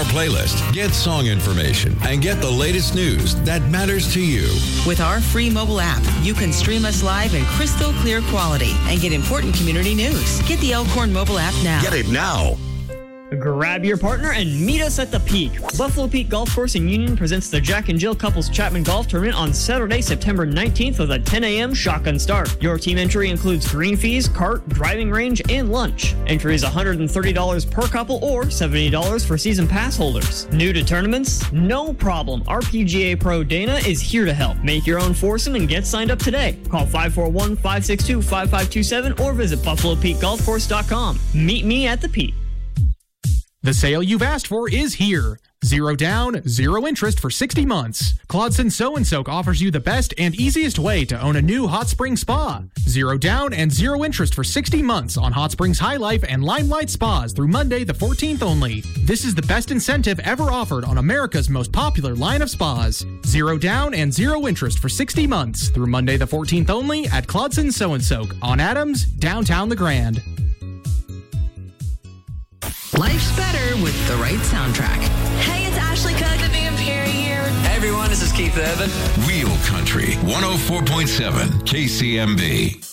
playlist, get song information, and get the latest news that matters to you. With our free mobile app, you can stream us live in crystal clear quality and get important community news. Get the Elkhorn mobile app now. Get it now. Grab your partner and meet us at the Peak. Buffalo Peak Golf Course in Union presents the Jack and Jill Couples Chapman Golf Tournament on Saturday, September 19th with a 10 a.m. shotgun start. Your team entry includes green fees, cart, driving range, and lunch. Entry is $130 per couple or $70 for season pass holders. New to tournaments? No problem. Our PGA Pro Dana is here to help. Make your own foursome and get signed up today. Call 541-562-5527 or visit BuffaloPeakGolfCourse.com. Meet me at the Peak. The sale you've asked for is here. 0 down, 0 interest for 60 months. Claudeson Sew & Soak offers you the best and easiest way to own a new hot spring spa. 0 down and 0 interest for 60 months on Hot Springs High Life and Limelight Spas through Monday the 14th only. This is the best incentive ever offered on America's most popular line of spas. 0 down and 0 interest for 60 months through Monday the 14th only at Claudeson Sew & Soak on Adams, downtown The Grand. Life's better with the right soundtrack. Hey, it's Ashley Cook, the Van Perry here. Hey everyone, this is Keith Urban. Real Country 104.7 KCMB.